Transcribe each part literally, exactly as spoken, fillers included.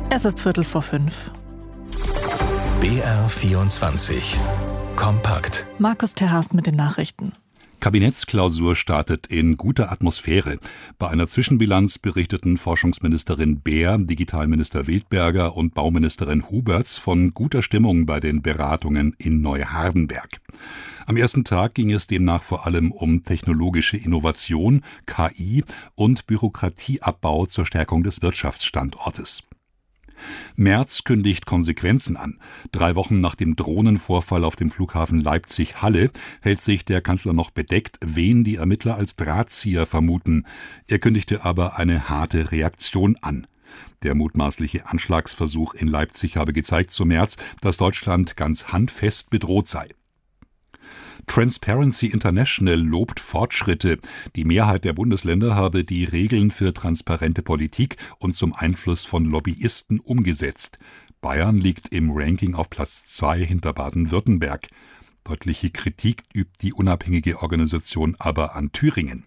Es ist Viertel vor fünf. B R vierundzwanzig. Kompakt. Markus Terhast mit den Nachrichten. Kabinettsklausur startet in guter Atmosphäre. Bei einer Zwischenbilanz berichteten Forschungsministerin Beer, Digitalminister Wildberger und Bauministerin Huberts von guter Stimmung bei den Beratungen in Neuhardenberg. Am ersten Tag ging es demnach vor allem um technologische Innovation, K I und Bürokratieabbau zur Stärkung des Wirtschaftsstandortes. Merz kündigt Konsequenzen an. Drei Wochen nach dem Drohnenvorfall auf dem Flughafen Leipzig-Halle hält sich der Kanzler noch bedeckt, wen die Ermittler als Drahtzieher vermuten. Er kündigte aber eine harte Reaktion an. Der mutmaßliche Anschlagsversuch in Leipzig habe gezeigt, so Merz, dass Deutschland ganz handfest bedroht sei. Transparency International lobt Fortschritte. Die Mehrheit der Bundesländer habe die Regeln für transparente Politik und zum Einfluss von Lobbyisten umgesetzt. Bayern liegt im Ranking auf Platz zwei hinter Baden-Württemberg. Deutliche Kritik übt die unabhängige Organisation aber an Thüringen.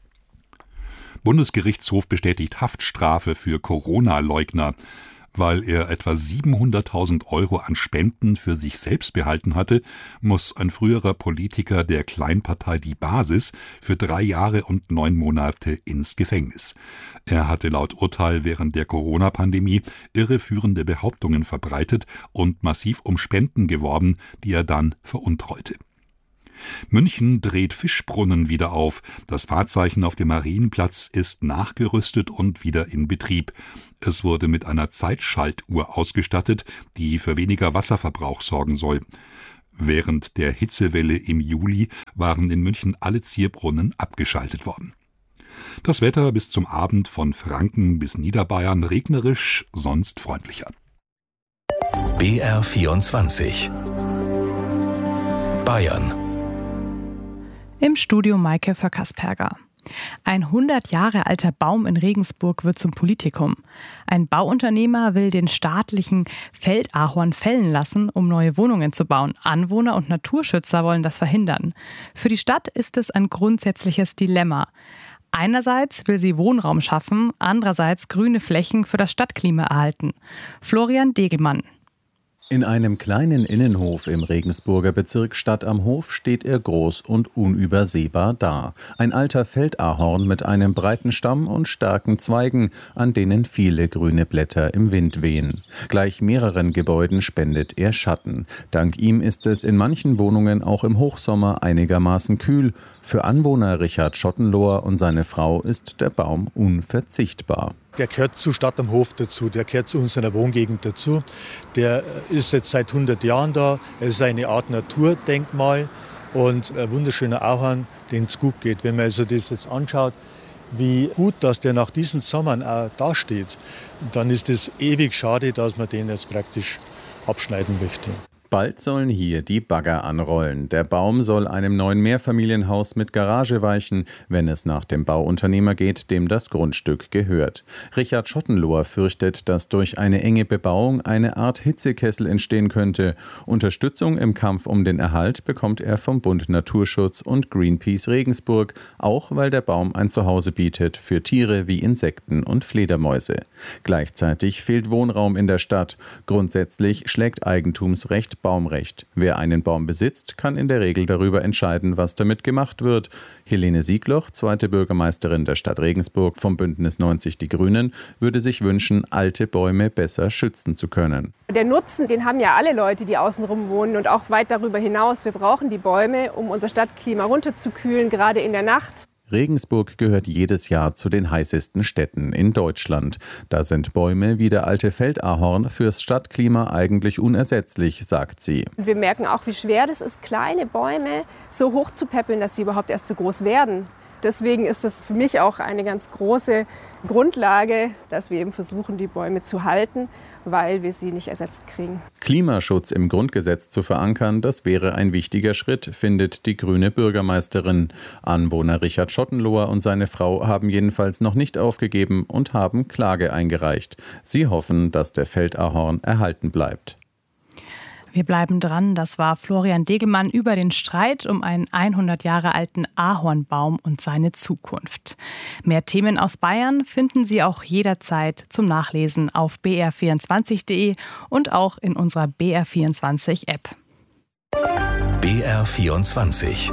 Bundesgerichtshof bestätigt Haftstrafe für Corona-Leugner. Weil er etwa siebenhunderttausend Euro an Spenden für sich selbst behalten hatte, muss ein früherer Politiker der Kleinpartei Die Basis für drei Jahre und neun Monate ins Gefängnis. Er hatte laut Urteil während der Corona-Pandemie irreführende Behauptungen verbreitet und massiv um Spenden geworben, die er dann veruntreute. München dreht Fischbrunnen wieder auf. Das Wahrzeichen auf dem Marienplatz ist nachgerüstet und wieder in Betrieb. Es wurde mit einer Zeitschaltuhr ausgestattet, die für weniger Wasserverbrauch sorgen soll. Während der Hitzewelle im Juli waren in München alle Zierbrunnen abgeschaltet worden. Das Wetter bis zum Abend von Franken bis Niederbayern regnerisch, sonst freundlicher. B R vierundzwanzig. Bayern. Im Studio Maike Vöckersperger. Ein hundert Jahre alter Baum in Regensburg wird zum Politikum. Ein Bauunternehmer will den staatlichen Feldahorn fällen lassen, um neue Wohnungen zu bauen. Anwohner und Naturschützer wollen das verhindern. Für die Stadt ist es ein grundsätzliches Dilemma. Einerseits will sie Wohnraum schaffen, andererseits grüne Flächen für das Stadtklima erhalten. Florian Degelmann. In einem kleinen Innenhof im Regensburger Bezirk Stadt am Hof steht er groß und unübersehbar da. Ein alter Feldahorn mit einem breiten Stamm und starken Zweigen, an denen viele grüne Blätter im Wind wehen. Gleich mehreren Gebäuden spendet er Schatten. Dank ihm ist es in manchen Wohnungen auch im Hochsommer einigermaßen kühl. Für Anwohner Richard Schottenlohr und seine Frau ist der Baum unverzichtbar. Der gehört zu Stadt am Hof dazu, der gehört zu unserer Wohngegend dazu. Der ist jetzt seit hundert Jahren da, er ist eine Art Naturdenkmal und ein wunderschöner Ahorn, den es gut geht. Wenn man also das jetzt anschaut, wie gut, dass der nach diesen Sommern auch dasteht, dann ist es ewig schade, dass man den jetzt praktisch abschneiden möchte. Bald sollen hier die Bagger anrollen. Der Baum soll einem neuen Mehrfamilienhaus mit Garage weichen, wenn es nach dem Bauunternehmer geht, dem das Grundstück gehört. Richard Schottenlohr fürchtet, dass durch eine enge Bebauung eine Art Hitzekessel entstehen könnte. Unterstützung im Kampf um den Erhalt bekommt er vom Bund Naturschutz und Greenpeace Regensburg, auch weil der Baum ein Zuhause bietet für Tiere wie Insekten und Fledermäuse. Gleichzeitig fehlt Wohnraum in der Stadt. Grundsätzlich schlägt Eigentumsrecht Baumrecht. Wer einen Baum besitzt, kann in der Regel darüber entscheiden, was damit gemacht wird. Helene Siegloch, zweite Bürgermeisterin der Stadt Regensburg vom Bündnis neunzig Die Grünen, würde sich wünschen, alte Bäume besser schützen zu können. Der Nutzen, den haben ja alle Leute, die außenrum wohnen und auch weit darüber hinaus. Wir brauchen die Bäume, um unser Stadtklima runterzukühlen, gerade in der Nacht. Regensburg gehört jedes Jahr zu den heißesten Städten in Deutschland. Da sind Bäume wie der alte Feldahorn fürs Stadtklima eigentlich unersetzlich, sagt sie. Wir merken auch, wie schwer das ist, kleine Bäume so hoch zu päppeln, dass sie überhaupt erst so groß werden. Deswegen ist das für mich auch eine ganz große Grundlage, dass wir eben versuchen, die Bäume zu halten, weil wir sie nicht ersetzt kriegen. Klimaschutz im Grundgesetz zu verankern, das wäre ein wichtiger Schritt, findet die grüne Bürgermeisterin. Anwohner Richard Schottenlohr und seine Frau haben jedenfalls noch nicht aufgegeben und haben Klage eingereicht. Sie hoffen, dass der Feldahorn erhalten bleibt. Wir bleiben dran. Das war Florian Degelmann über den Streit um einen hundert Jahre alten Ahornbaum und seine Zukunft. Mehr Themen aus Bayern finden Sie auch jederzeit zum Nachlesen auf b r vierundzwanzig punkt d e und auch in unserer B R vierundzwanzig App. B R vierundzwanzig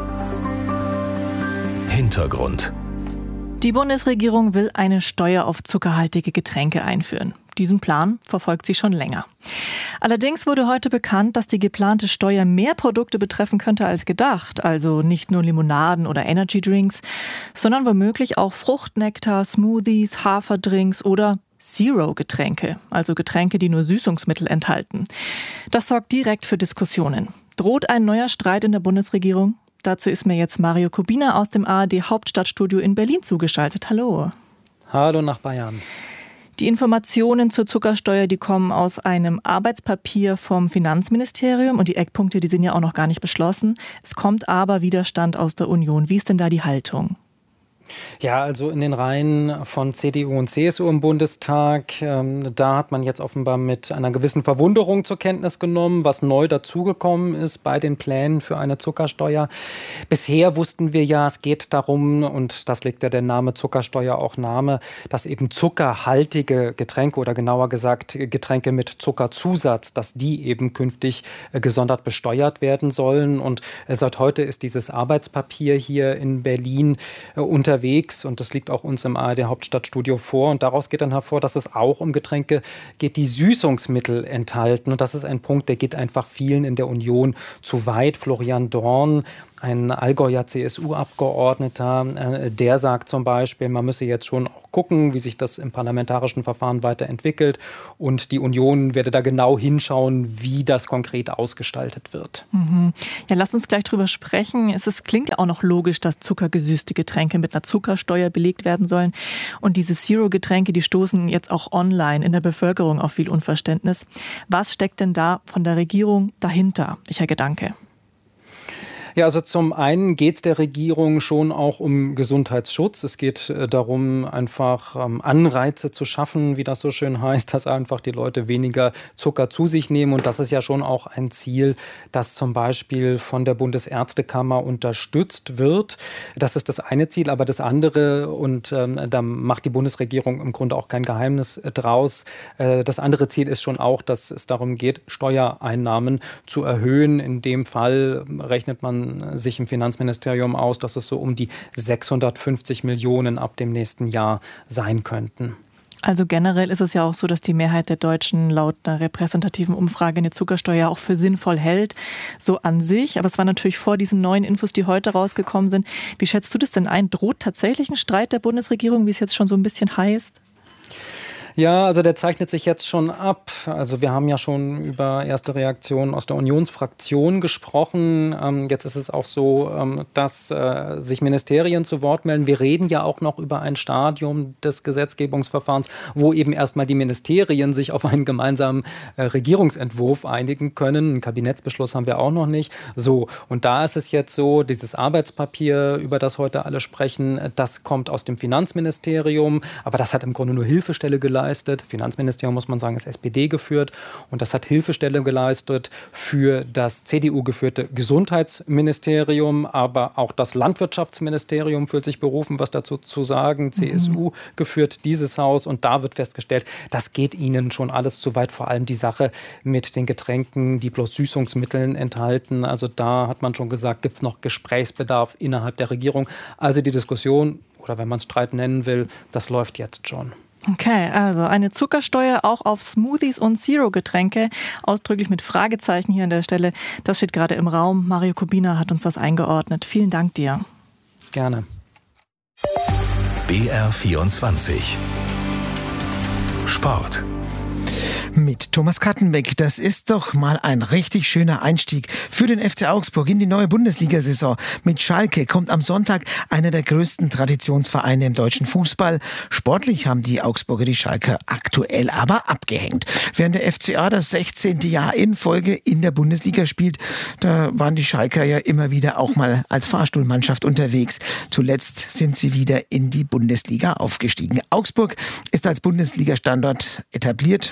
Hintergrund. Die Bundesregierung will eine Steuer auf zuckerhaltige Getränke einführen. Diesen Plan verfolgt sie schon länger. Allerdings wurde heute bekannt, dass die geplante Steuer mehr Produkte betreffen könnte als gedacht. Also nicht nur Limonaden oder Energydrinks, sondern womöglich auch Fruchtnektar, Smoothies, Haferdrinks oder Zero-Getränke, also Getränke, die nur Süßungsmittel enthalten. Das sorgt direkt für Diskussionen. Droht ein neuer Streit in der Bundesregierung? Dazu ist mir jetzt Mario Kubina aus dem A R D-Hauptstadtstudio in Berlin zugeschaltet. Hallo. Hallo nach Bayern. Die Informationen zur Zuckersteuer, die kommen aus einem Arbeitspapier vom Finanzministerium und die Eckpunkte, die sind ja auch noch gar nicht beschlossen. Es kommt aber Widerstand aus der Union. Wie ist denn da die Haltung? Ja, also in den Reihen von C D U und C S U im Bundestag, ähm, da hat man jetzt offenbar mit einer gewissen Verwunderung zur Kenntnis genommen, was neu dazugekommen ist bei den Plänen für eine Zuckersteuer. Bisher wussten wir ja, es geht darum, und das legt ja der Name Zuckersteuer auch Name, dass eben zuckerhaltige Getränke oder genauer gesagt Getränke mit Zuckerzusatz, dass die eben künftig äh, gesondert besteuert werden sollen. Und äh, seit heute ist dieses Arbeitspapier hier in Berlin äh, unterwegs. Und das liegt auch uns im A R D-Hauptstadtstudio vor. Und daraus geht dann hervor, dass es auch um Getränke geht, die Süßungsmittel enthalten. Und das ist ein Punkt, der geht einfach vielen in der Union zu weit. Florian Dorn, ein Allgäuer C S U-Abgeordneter, der sagt zum Beispiel, man müsse jetzt schon auch gucken, wie sich das im parlamentarischen Verfahren weiterentwickelt. Und die Union werde da genau hinschauen, wie das konkret ausgestaltet wird. Mhm. Ja, lass uns gleich drüber sprechen. Es ist, klingt ja auch noch logisch, dass zuckergesüßte Getränke mit einer Zuckersteuer belegt werden sollen. Und diese Zero-Getränke, die stoßen jetzt auch online in der Bevölkerung auf viel Unverständnis. Was steckt denn da von der Regierung dahinter? Welcher Gedanke? Ja, also zum einen geht es der Regierung schon auch um Gesundheitsschutz. Es geht äh, darum, einfach ähm, Anreize zu schaffen, wie das so schön heißt, dass einfach die Leute weniger Zucker zu sich nehmen. Und das ist ja schon auch ein Ziel, das zum Beispiel von der Bundesärztekammer unterstützt wird. Das ist das eine Ziel. Aber das andere, und ähm, da macht die Bundesregierung im Grunde auch kein Geheimnis draus, äh, das andere Ziel ist schon auch, dass es darum geht, Steuereinnahmen zu erhöhen. In dem Fall rechnet man sich im Finanzministerium aus, dass es so um die sechshundertfünfzig Millionen ab dem nächsten Jahr sein könnten. Also generell ist es ja auch so, dass die Mehrheit der Deutschen laut einer repräsentativen Umfrage eine Zuckersteuer auch für sinnvoll hält, so an sich. Aber es war natürlich vor diesen neuen Infos, die heute rausgekommen sind. Wie schätzt du das denn ein? Droht tatsächlich ein Streit der Bundesregierung, wie es jetzt schon so ein bisschen heißt? Ja, also der zeichnet sich jetzt schon ab. Also wir haben ja schon über erste Reaktionen aus der Unionsfraktion gesprochen. Ähm, jetzt ist es auch so, ähm, dass äh, sich Ministerien zu Wort melden. Wir reden ja auch noch über ein Stadium des Gesetzgebungsverfahrens, wo eben erstmal die Ministerien sich auf einen gemeinsamen äh, Regierungsentwurf einigen können. Einen Kabinettsbeschluss haben wir auch noch nicht. So, und da ist es jetzt so, dieses Arbeitspapier, über das heute alle sprechen, das kommt aus dem Finanzministerium, aber das hat im Grunde nur Hilfestelle geleistet. Finanzministerium, muss man sagen, ist S P D geführt und das hat Hilfestelle geleistet für das C D U geführte Gesundheitsministerium, aber auch das Landwirtschaftsministerium fühlt sich berufen, was dazu zu sagen. C S U geführt dieses Haus und da wird festgestellt, das geht ihnen schon alles zu weit, vor allem die Sache mit den Getränken, die bloß Süßungsmitteln enthalten. Also da hat man schon gesagt, gibt es noch Gesprächsbedarf innerhalb der Regierung. Also die Diskussion, oder wenn man es Streit nennen will, das läuft jetzt schon. Okay, also eine Zuckersteuer auch auf Smoothies und Zero-Getränke, ausdrücklich mit Fragezeichen hier an der Stelle. Das steht gerade im Raum. Mario Kubina hat uns das eingeordnet. Vielen Dank dir. Gerne. B R vierundzwanzig Sport. Mit Thomas Kattenbeck. Das ist doch mal ein richtig schöner Einstieg für den F C Augsburg in die neue Bundesliga-Saison. Mit Schalke kommt am Sonntag einer der größten Traditionsvereine im deutschen Fußball. Sportlich haben die Augsburger die Schalker aktuell aber abgehängt. Während der F C A das sechzehnte Jahr in Folge in der Bundesliga spielt, da waren die Schalker ja immer wieder auch mal als Fahrstuhlmannschaft unterwegs. Zuletzt sind sie wieder in die Bundesliga aufgestiegen. Augsburg ist als Bundesliga-Standort etabliert. Mal schauen,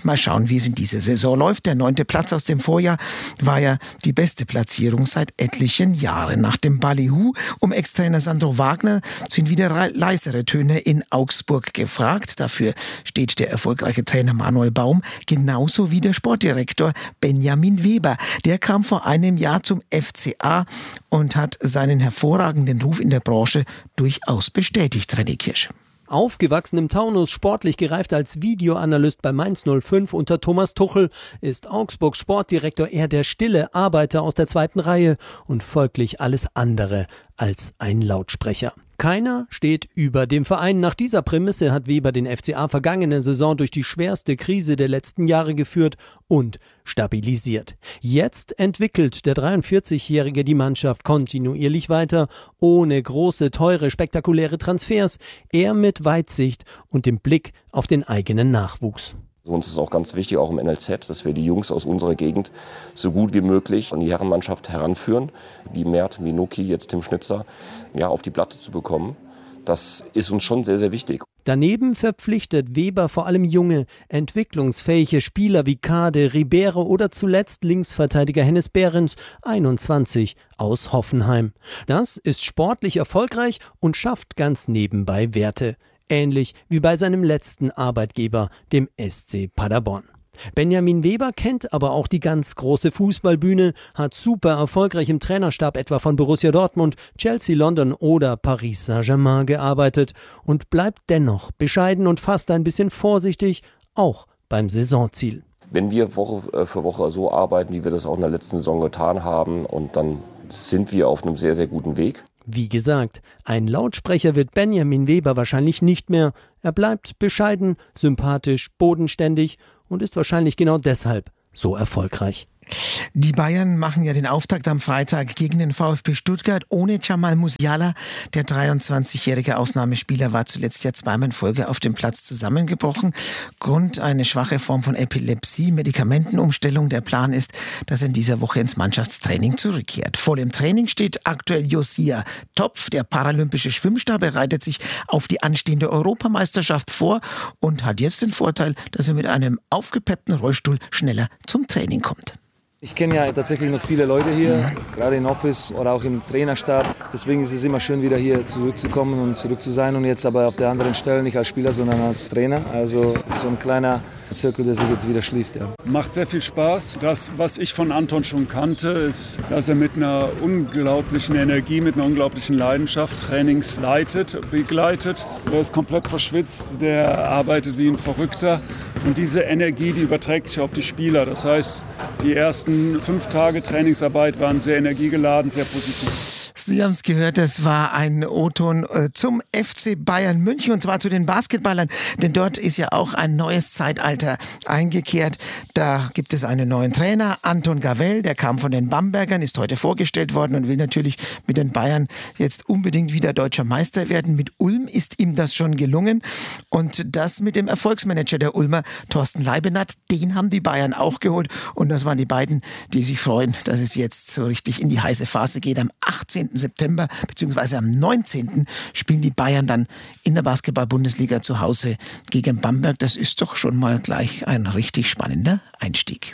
wie es in dieser Saison läuft. Der neunte Platz aus dem Vorjahr war ja die beste Platzierung seit etlichen Jahren. Nach dem Ballyhoo um Ex-Trainer Sandro Wagner sind wieder leisere Töne in Augsburg gefragt. Dafür steht der erfolgreiche Trainer Manuel Baum, genauso wie der Sportdirektor Benjamin Weber. Der kam vor einem Jahr zum F C A und hat seinen hervorragenden Ruf in der Branche durchaus bestätigt, René Kirsch. Aufgewachsen im Taunus, sportlich gereift als Videoanalyst bei Mainz null fünf unter Thomas Tuchel, ist Augsburgs Sportdirektor eher der stille Arbeiter aus der zweiten Reihe und folglich alles andere als ein Lautsprecher. Keiner steht über dem Verein. Nach dieser Prämisse hat Weber den F C A vergangene Saison durch die schwerste Krise der letzten Jahre geführt und stabilisiert. Jetzt entwickelt der dreiundvierzigjährige die Mannschaft kontinuierlich weiter, ohne große, teure, spektakuläre Transfers, eher mit Weitsicht und dem Blick auf den eigenen Nachwuchs. Uns ist auch ganz wichtig, auch im N L Z, dass wir die Jungs aus unserer Gegend so gut wie möglich an die Herrenmannschaft heranführen, wie Mert, Minuki, jetzt Tim Schnitzer, ja, auf die Platte zu bekommen. Das ist uns schon sehr, sehr wichtig. Daneben verpflichtet Weber vor allem junge, entwicklungsfähige Spieler wie Kade, Ribeiro oder zuletzt Linksverteidiger Hennes Behrens, einundzwanzig, aus Hoffenheim. Das ist sportlich erfolgreich und schafft ganz nebenbei Werte. Ähnlich wie bei seinem letzten Arbeitgeber, dem S C Paderborn. Benjamin Weber kennt aber auch die ganz große Fußballbühne, hat super erfolgreich im Trainerstab etwa von Borussia Dortmund, Chelsea London oder Paris Saint-Germain gearbeitet und bleibt dennoch bescheiden und fast ein bisschen vorsichtig, auch beim Saisonziel. Wenn wir Woche für Woche so arbeiten, wie wir das auch in der letzten Saison getan haben, und dann sind wir auf einem sehr, sehr guten Weg. Wie gesagt, ein Lautsprecher wird Benjamin Weber wahrscheinlich nicht mehr. Er bleibt bescheiden, sympathisch, bodenständig und ist wahrscheinlich genau deshalb so erfolgreich. Die Bayern machen ja den Auftakt am Freitag gegen den VfB Stuttgart ohne Jamal Musiala. Der dreiundzwanzigjährige Ausnahmespieler war zuletzt ja zweimal in Folge auf dem Platz zusammengebrochen. Grund eine schwache Form von Epilepsie, Medikamentenumstellung. Der Plan ist, dass er in dieser Woche ins Mannschaftstraining zurückkehrt. Voll im Training steht aktuell Josia Topf. Der paralympische Schwimmstar bereitet sich auf die anstehende Europameisterschaft vor und hat jetzt den Vorteil, dass er mit einem aufgepeppten Rollstuhl schneller zum Training kommt. Ich kenne ja tatsächlich noch viele Leute hier, gerade im Office oder auch im Trainerstab. Deswegen ist es immer schön, wieder hier zurückzukommen und zurück zu sein. Und jetzt aber auf der anderen Stelle, nicht als Spieler, sondern als Trainer. Also das ist so ein kleiner Zirkel, der sich jetzt wieder schließt. Ja. Macht sehr viel Spaß. Das, was ich von Anton schon kannte, ist, dass er mit einer unglaublichen Energie, mit einer unglaublichen Leidenschaft Trainings leitet, begleitet. Er ist komplett verschwitzt, der arbeitet wie ein Verrückter. Und diese Energie, die überträgt sich auf die Spieler. Das heißt, die ersten fünf Tage Trainingsarbeit waren sehr energiegeladen, sehr positiv. Sie haben es gehört, das war ein O-Ton zum F C Bayern München und zwar zu den Basketballern, denn dort ist ja auch ein neues Zeitalter eingekehrt. Da gibt es einen neuen Trainer, Anton Gavell, der kam von den Bambergern, ist heute vorgestellt worden und will natürlich mit den Bayern jetzt unbedingt wieder deutscher Meister werden. Mit Ulm ist ihm das schon gelungen und das mit dem Erfolgsmanager der Ulmer, Thorsten Leibenhardt, den haben die Bayern auch geholt und das waren die beiden, die sich freuen, dass es jetzt so richtig in die heiße Phase geht. Am achtzehnten September bzw. am neunzehnten spielen die Bayern dann in der Basketball-Bundesliga zu Hause gegen Bamberg. Das ist doch schon mal gleich ein richtig spannender Einstieg.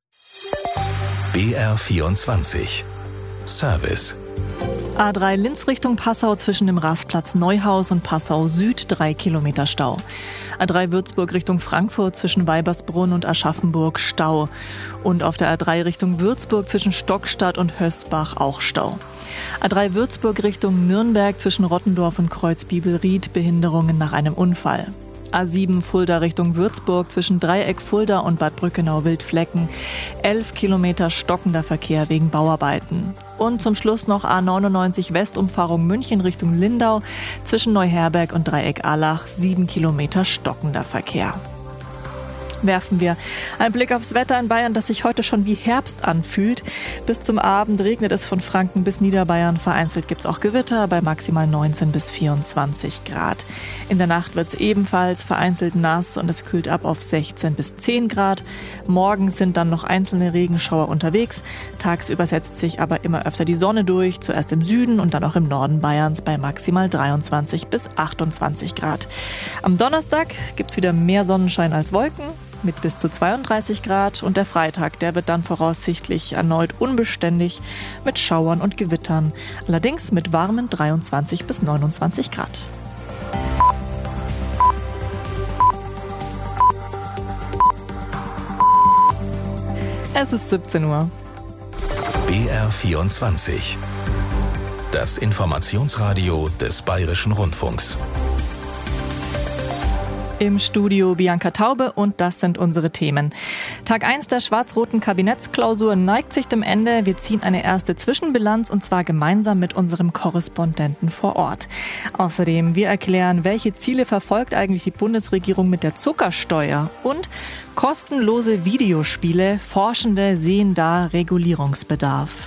B R vierundzwanzig Service. A drei Linz Richtung Passau zwischen dem Rastplatz Neuhaus und Passau Süd drei Kilometer Stau. A drei Würzburg Richtung Frankfurt zwischen Weibersbrunn und Aschaffenburg Stau. Und auf der A drei Richtung Würzburg zwischen Stockstadt und Hösbach auch Stau. A drei Würzburg Richtung Nürnberg zwischen Rottendorf und Kreuzbibelried Behinderungen nach einem Unfall. A sieben Fulda Richtung Würzburg zwischen Dreieck Fulda und Bad Brückenau-Wildflecken. elf Kilometer stockender Verkehr wegen Bauarbeiten. Und zum Schluss noch A neunundneunzig Westumfahrung München Richtung Lindau zwischen Neuherberg und Dreieck Allach. sieben Kilometer stockender Verkehr. Werfen wir einen Blick aufs Wetter in Bayern, das sich heute schon wie Herbst anfühlt. Bis zum Abend regnet es von Franken bis Niederbayern. Vereinzelt gibt es auch Gewitter bei maximal neunzehn bis vierundzwanzig Grad. In der Nacht wird es ebenfalls vereinzelt nass und es kühlt ab auf sechzehn bis zehn Grad. Morgens sind dann noch einzelne Regenschauer unterwegs. Tagsüber setzt sich aber immer öfter die Sonne durch, zuerst im Süden und dann auch im Norden Bayerns bei maximal dreiundzwanzig bis achtundzwanzig Grad. Am Donnerstag gibt es wieder mehr Sonnenschein als Wolken. mit bis zu zweiunddreißig Grad und der Freitag, der wird dann voraussichtlich erneut unbeständig mit Schauern und Gewittern, allerdings mit warmen dreiundzwanzig bis neunundzwanzig Grad. Es ist siebzehn Uhr. B R vierundzwanzig. Das Informationsradio des Bayerischen Rundfunks. Im Studio Bianca Taube und das sind unsere Themen. Tag eins der schwarz-roten Kabinettsklausur neigt sich dem Ende. Wir ziehen eine erste Zwischenbilanz und zwar gemeinsam mit unserem Korrespondenten vor Ort. Außerdem, wir erklären, welche Ziele verfolgt eigentlich die Bundesregierung mit der Zuckersteuer und kostenlose Videospiele. Forschende sehen da Regulierungsbedarf.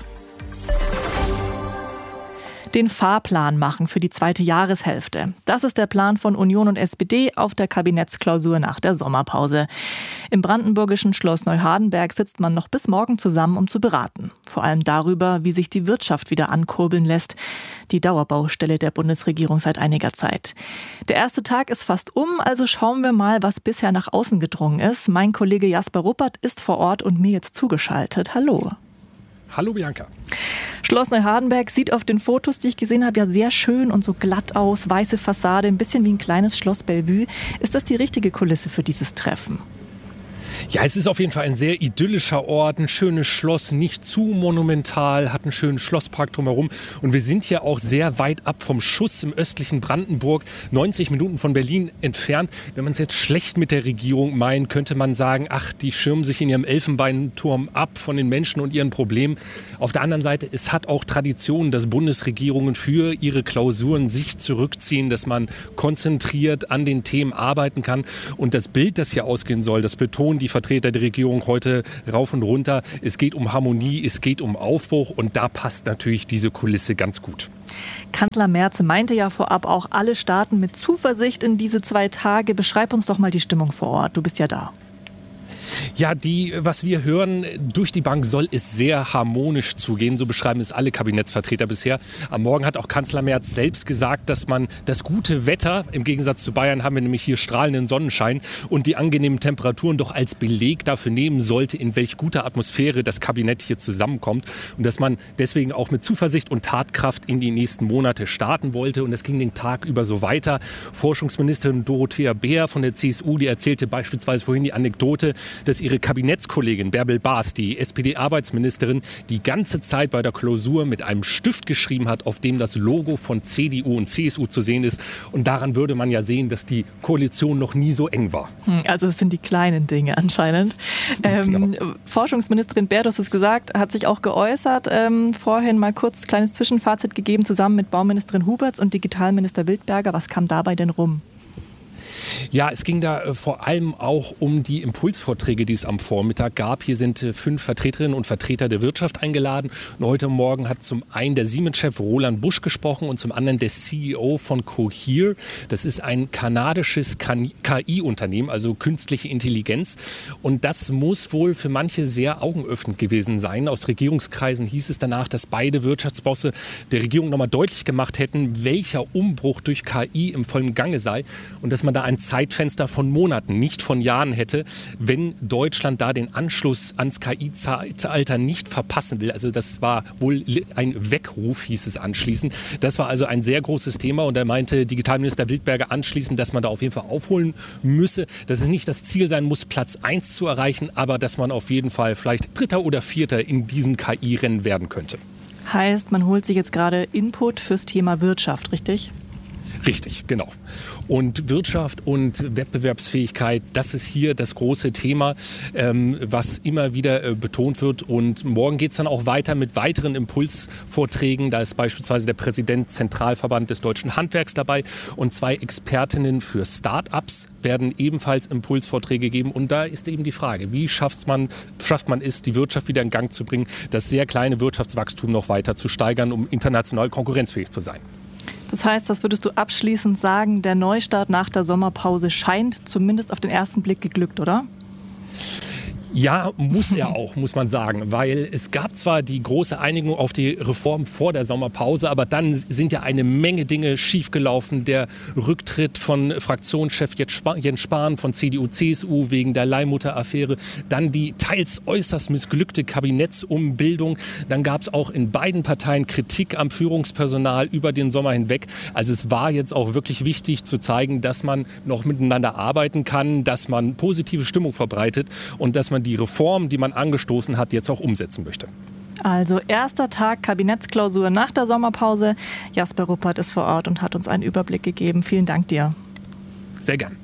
Den Fahrplan machen für die zweite Jahreshälfte. Das ist der Plan von Union und S P D auf der Kabinettsklausur nach der Sommerpause. Im brandenburgischen Schloss Neuhardenberg sitzt man noch bis morgen zusammen, um zu beraten. Vor allem darüber, wie sich die Wirtschaft wieder ankurbeln lässt. Die Dauerbaustelle der Bundesregierung seit einiger Zeit. Der erste Tag ist fast um, also schauen wir mal, was bisher nach außen gedrungen ist. Mein Kollege Jasper Ruppert ist vor Ort und mir jetzt zugeschaltet. Hallo. Hallo Bianca. Schloss Neuhardenberg sieht auf den Fotos, die ich gesehen habe, ja sehr schön und so glatt aus, weiße Fassade, ein bisschen wie ein kleines Schloss Bellevue. Ist das die richtige Kulisse für dieses Treffen? Ja, es ist auf jeden Fall ein sehr idyllischer Ort, ein schönes Schloss, nicht zu monumental, hat einen schönen Schlosspark drumherum. Und wir sind hier auch sehr weit ab vom Schuss im östlichen Brandenburg, neunzig Minuten von Berlin entfernt. Wenn man es jetzt schlecht mit der Regierung meint, könnte man sagen, ach, die schirmen sich in ihrem Elfenbeinturm ab von den Menschen und ihren Problemen. Auf der anderen Seite, es hat auch Tradition, dass Bundesregierungen für ihre Klausuren sich zurückziehen, dass man konzentriert an den Themen arbeiten kann. Und das Bild, das hier ausgehen soll, das betonen die Vertreter der Regierung heute rauf und runter. Es geht um Harmonie, es geht um Aufbruch und da passt natürlich diese Kulisse ganz gut. Kanzler Merz meinte ja vorab auch, alle starten mit Zuversicht in diese zwei Tage. Beschreib uns doch mal die Stimmung vor Ort. Du bist ja da. Ja, die, was wir hören, durch die Bank soll es sehr harmonisch zugehen. So beschreiben es alle Kabinettsvertreter bisher. Am Morgen hat auch Kanzler Merz selbst gesagt, dass man das gute Wetter, im Gegensatz zu Bayern haben wir nämlich hier strahlenden Sonnenschein und die angenehmen Temperaturen doch als Beleg dafür nehmen sollte, in welch guter Atmosphäre das Kabinett hier zusammenkommt. Und dass man deswegen auch mit Zuversicht und Tatkraft in die nächsten Monate starten wollte. Und das ging den Tag über so weiter. Forschungsministerin Dorothea Bär von der C S U, die erzählte beispielsweise vorhin die Anekdote, dass ihre Kabinettskollegin Bärbel Baas, die S P D-Arbeitsministerin, die ganze Zeit bei der Klausur mit einem Stift geschrieben hat, auf dem das Logo von C D U und C S U zu sehen ist. Und daran würde man ja sehen, dass die Koalition noch nie so eng war. Also das sind die kleinen Dinge anscheinend. Ähm, genau. Forschungsministerin Bär, du hast es gesagt, hat sich auch geäußert. Ähm, vorhin mal kurz ein kleines Zwischenfazit gegeben, zusammen mit Bauministerin Huberts und Digitalminister Wildberger. Was kam dabei denn rum? Ja, es ging da äh, vor allem auch um die Impulsvorträge, die es am Vormittag gab. Hier sind äh, fünf Vertreterinnen und Vertreter der Wirtschaft eingeladen. Und heute Morgen hat zum einen der Siemens-Chef Roland Busch gesprochen und zum anderen der C E O von Cohere. Das ist ein kanadisches K I-Unternehmen, also künstliche Intelligenz. Und das muss wohl für manche sehr augenöffnend gewesen sein. Aus Regierungskreisen hieß es danach, dass beide Wirtschaftsbosse der Regierung nochmal deutlich gemacht hätten, welcher Umbruch durch K I im vollen Gange sei. Und dass man da ein Zeitfenster von Monaten, nicht von Jahren hätte, wenn Deutschland da den Anschluss ans K I-Zeitalter nicht verpassen will. Also das war wohl ein Weckruf, hieß es anschließend. Das war also ein sehr großes Thema und er meinte Digitalminister Wildberger anschließend, dass man da auf jeden Fall aufholen müsse, dass es nicht das Ziel sein muss, Platz eins zu erreichen, aber dass man auf jeden Fall vielleicht Dritter oder Vierter in diesem K I-Rennen werden könnte. Heißt, man holt sich jetzt gerade Input fürs Thema Wirtschaft, richtig? Richtig, genau. Und Wirtschaft und Wettbewerbsfähigkeit, das ist hier das große Thema, ähm, was immer wieder äh, betont wird. Und morgen geht es dann auch weiter mit weiteren Impulsvorträgen. Da ist beispielsweise der Präsident Zentralverband des Deutschen Handwerks dabei und zwei Expertinnen für Start-ups werden ebenfalls Impulsvorträge geben. Und da ist eben die Frage, wie schafft man, schafft man es, die Wirtschaft wieder in Gang zu bringen, das sehr kleine Wirtschaftswachstum noch weiter zu steigern, um international konkurrenzfähig zu sein. Das heißt, das würdest du abschließend sagen, der Neustart nach der Sommerpause scheint zumindest auf den ersten Blick geglückt, oder? Ja, muss er auch, muss man sagen, weil es gab zwar die große Einigung auf die Reform vor der Sommerpause, aber dann sind ja eine Menge Dinge schiefgelaufen. Der Rücktritt von Fraktionschef Jens Spahn von C D U C S U wegen der Leihmutter-Affäre, dann die teils äußerst missglückte Kabinettsumbildung. Dann gab es auch in beiden Parteien Kritik am Führungspersonal über den Sommer hinweg. Also es war jetzt auch wirklich wichtig zu zeigen, dass man noch miteinander arbeiten kann, dass man positive Stimmung verbreitet und dass man die Reform, die man angestoßen hat, jetzt auch umsetzen möchte. Also erster Tag Kabinettsklausur nach der Sommerpause. Jasper Ruppert ist vor Ort und hat uns einen Überblick gegeben. Vielen Dank dir. Sehr gern.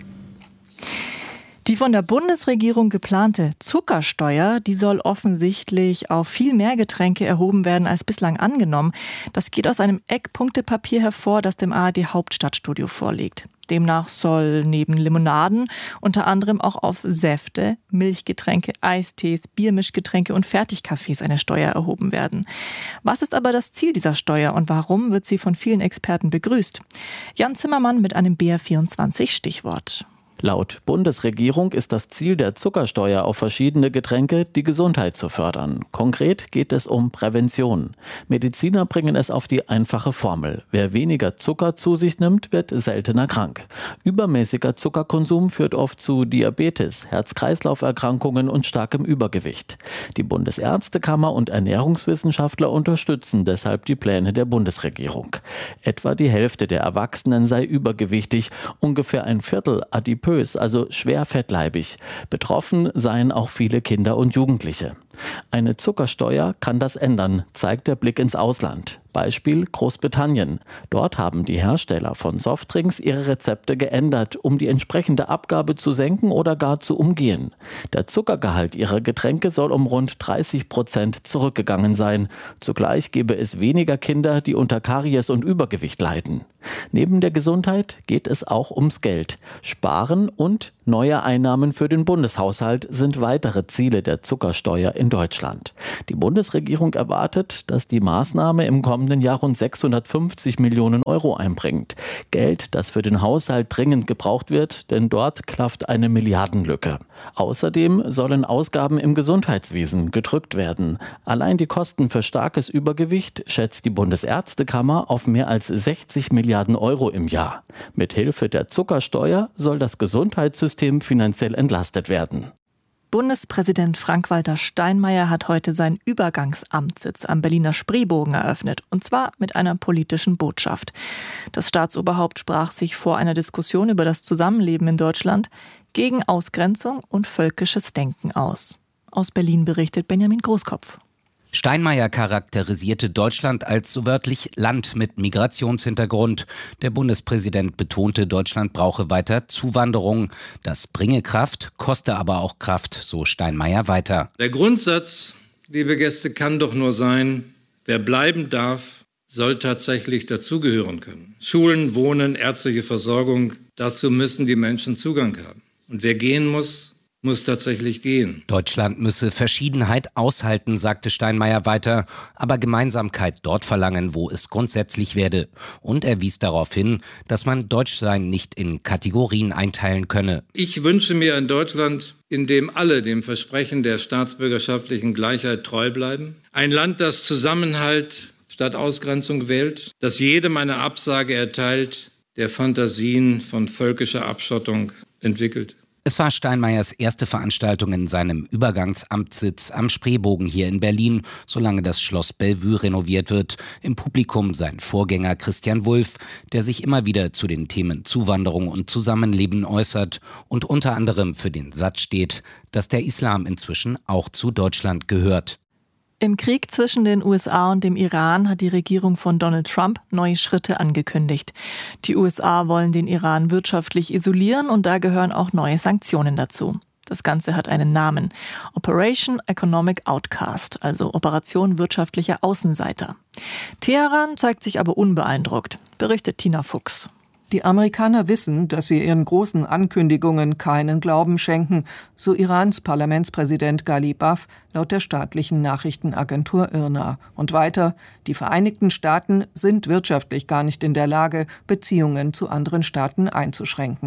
Die von der Bundesregierung geplante Zuckersteuer, die soll offensichtlich auf viel mehr Getränke erhoben werden als bislang angenommen. Das geht aus einem Eckpunktepapier hervor, das dem A R D Hauptstadtstudio vorliegt. Demnach soll neben Limonaden unter anderem auch auf Säfte, Milchgetränke, Eistees, Biermischgetränke und Fertigkaffees eine Steuer erhoben werden. Was ist aber das Ziel dieser Steuer und warum wird sie von vielen Experten begrüßt? Jan Zimmermann mit einem B R vierundzwanzig Stichwort. Laut Bundesregierung ist das Ziel der Zuckersteuer auf verschiedene Getränke, die Gesundheit zu fördern. Konkret geht es um Prävention. Mediziner bringen es auf die einfache Formel. Wer weniger Zucker zu sich nimmt, wird seltener krank. Übermäßiger Zuckerkonsum führt oft zu Diabetes, Herz-Kreislauf-Erkrankungen und starkem Übergewicht. Die Bundesärztekammer und Ernährungswissenschaftler unterstützen deshalb die Pläne der Bundesregierung. Etwa die Hälfte der Erwachsenen sei übergewichtig, ungefähr ein Viertel adipös, also schwer fettleibig. Betroffen seien auch viele Kinder und Jugendliche. Eine Zuckersteuer kann das ändern, zeigt der Blick ins Ausland. Beispiel Großbritannien. Dort haben die Hersteller von Softdrinks ihre Rezepte geändert, um die entsprechende Abgabe zu senken oder gar zu umgehen. Der Zuckergehalt ihrer Getränke soll um rund dreißig Prozent zurückgegangen sein. Zugleich gebe es weniger Kinder, die unter Karies und Übergewicht leiden. Neben der Gesundheit geht es auch ums Geld. Sparen und neue Einnahmen für den Bundeshaushalt sind weitere Ziele der Zuckersteuer in Deutschland. Die Bundesregierung erwartet, dass die Maßnahme im kommenden Jahr rund sechshundertfünfzig Millionen Euro einbringt. Geld, das für den Haushalt dringend gebraucht wird, denn dort klafft eine Milliardenlücke. Außerdem sollen Ausgaben im Gesundheitswesen gedrückt werden. Allein die Kosten für starkes Übergewicht schätzt die Bundesärztekammer auf mehr als sechzig Milliarden Euro im Jahr. Mithilfe der Zuckersteuer soll das Gesundheitssystem finanziell entlastet werden. Bundespräsident Frank-Walter Steinmeier hat heute seinen Übergangsamtssitz am Berliner Spreebogen eröffnet, und zwar mit einer politischen Botschaft. Das Staatsoberhaupt sprach sich vor einer Diskussion über das Zusammenleben in Deutschland gegen Ausgrenzung und völkisches Denken aus. Aus Berlin berichtet Benjamin Großkopf. Steinmeier charakterisierte Deutschland als so wörtlich Land mit Migrationshintergrund. Der Bundespräsident betonte, Deutschland brauche weiter Zuwanderung. Das bringe Kraft, koste aber auch Kraft, so Steinmeier weiter. Der Grundsatz, liebe Gäste, kann doch nur sein, wer bleiben darf, soll tatsächlich dazugehören können. Schulen, Wohnen, ärztliche Versorgung, dazu müssen die Menschen Zugang haben. Und wer gehen muss, muss tatsächlich gehen. Deutschland müsse Verschiedenheit aushalten, sagte Steinmeier weiter, aber Gemeinsamkeit dort verlangen, wo es grundsätzlich werde. Und er wies darauf hin, dass man Deutschsein nicht in Kategorien einteilen könne. Ich wünsche mir ein Deutschland, in dem alle dem Versprechen der staatsbürgerschaftlichen Gleichheit treu bleiben. Ein Land, das Zusammenhalt statt Ausgrenzung wählt, das jedem eine Absage erteilt, der Fantasien von völkischer Abschottung entwickelt. Es war Steinmeiers erste Veranstaltung in seinem Übergangsamtssitz am Spreebogen hier in Berlin, solange das Schloss Bellevue renoviert wird. Im Publikum sein Vorgänger Christian Wulff, der sich immer wieder zu den Themen Zuwanderung und Zusammenleben äußert und unter anderem für den Satz steht, dass der Islam inzwischen auch zu Deutschland gehört. Im Krieg zwischen den U S A und dem Iran hat die Regierung von Donald Trump neue Schritte angekündigt. Die U S A wollen den Iran wirtschaftlich isolieren und da gehören auch neue Sanktionen dazu. Das Ganze hat einen Namen: Operation Economic Outcast, also Operation wirtschaftlicher Außenseiter. Teheran zeigt sich aber unbeeindruckt, berichtet Tina Fuchs. Die Amerikaner wissen, dass wir ihren großen Ankündigungen keinen Glauben schenken, so Irans Parlamentspräsident Ghalibaf laut der staatlichen Nachrichtenagentur I R N A. Und weiter, die Vereinigten Staaten sind wirtschaftlich gar nicht in der Lage, Beziehungen zu anderen Staaten einzuschränken.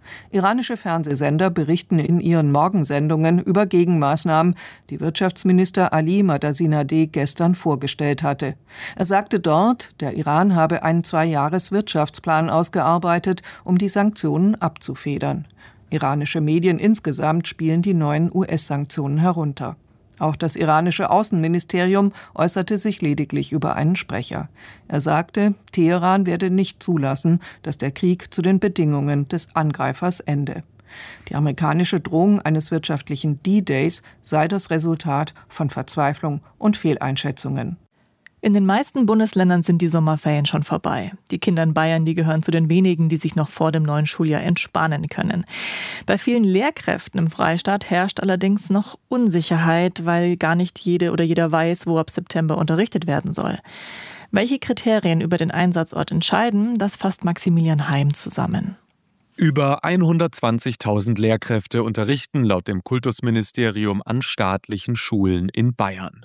Iranische Fernsehsender berichten in ihren Morgensendungen über Gegenmaßnahmen, die Wirtschaftsminister Ali Madasinadeh gestern vorgestellt hatte. Er sagte dort, der Iran habe einen Zwei-Jahres-Wirtschaftsplan ausgearbeitet, um die Sanktionen abzufedern. Iranische Medien insgesamt spielen die neuen U S-Sanktionen herunter. Auch das iranische Außenministerium äußerte sich lediglich über einen Sprecher. Er sagte, Teheran werde nicht zulassen, dass der Krieg zu den Bedingungen des Angreifers ende. Die amerikanische Drohung eines wirtschaftlichen D-Days sei das Resultat von Verzweiflung und Fehleinschätzungen. In den meisten Bundesländern sind die Sommerferien schon vorbei. Die Kinder in Bayern, die gehören zu den wenigen, die sich noch vor dem neuen Schuljahr entspannen können. Bei vielen Lehrkräften im Freistaat herrscht allerdings noch Unsicherheit, weil gar nicht jede oder jeder weiß, wo ab September unterrichtet werden soll. Welche Kriterien über den Einsatzort entscheiden, das fasst Maximilian Heim zusammen. Über hundertzwanzigtausend Lehrkräfte unterrichten laut dem Kultusministerium an staatlichen Schulen in Bayern.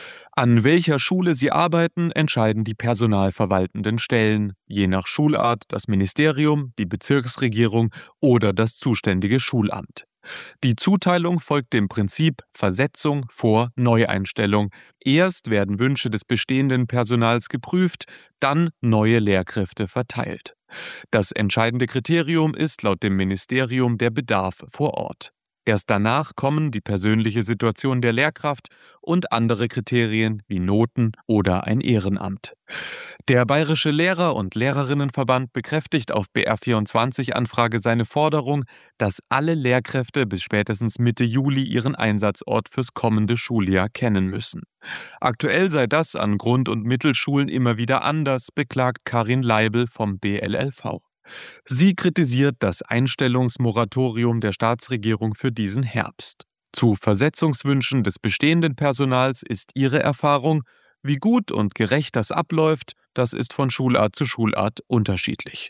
An welcher Schule sie arbeiten, entscheiden die personalverwaltenden Stellen, je nach Schulart das Ministerium, die Bezirksregierung oder das zuständige Schulamt. Die Zuteilung folgt dem Prinzip Versetzung vor Neueinstellung. Erst werden Wünsche des bestehenden Personals geprüft, dann neue Lehrkräfte verteilt. Das entscheidende Kriterium ist laut dem Ministerium der Bedarf vor Ort. Erst danach kommen die persönliche Situation der Lehrkraft und andere Kriterien wie Noten oder ein Ehrenamt. Der Bayerische Lehrer- und Lehrerinnenverband bekräftigt auf B R vierundzwanzig Anfrage seine Forderung, dass alle Lehrkräfte bis spätestens Mitte Juli ihren Einsatzort fürs kommende Schuljahr kennen müssen. Aktuell sei das an Grund- und Mittelschulen immer wieder anders, beklagt Karin Leibel vom B L L V. Sie kritisiert das Einstellungsmoratorium der Staatsregierung für diesen Herbst. Zu Versetzungswünschen des bestehenden Personals ist ihre Erfahrung, wie gut und gerecht das abläuft, das ist von Schulart zu Schulart unterschiedlich.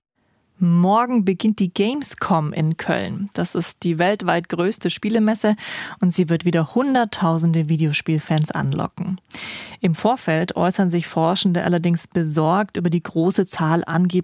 Morgen beginnt die Gamescom in Köln. Das ist die weltweit größte Spielemesse und sie wird wieder hunderttausende Videospielfans anlocken. Im Vorfeld äußern sich Forschende allerdings besorgt über die große Zahl angeblich